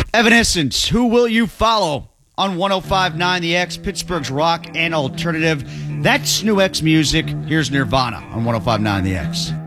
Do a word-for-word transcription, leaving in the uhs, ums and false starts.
Evanescence, Who Will You Follow? On one oh five point nine The X, Pittsburgh's rock and alternative. That's new X music. Here's Nirvana on one oh five point nine The X.